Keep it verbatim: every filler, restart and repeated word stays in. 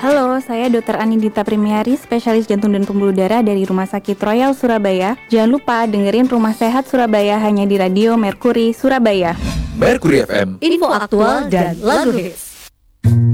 Halo, saya dokter Anindita Primiari, spesialis jantung dan pembuluh darah dari Rumah Sakit Royal Surabaya. Jangan lupa dengerin Rumah Sehat Surabaya hanya di Radio Mercury Surabaya. Mercury F M, info aktual dan lagu hits.